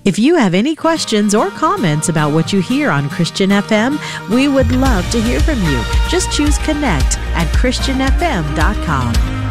If you have any questions or comments about what you hear on Christian FM, we would love to hear from you. Just choose Connect at ChristianFM.com.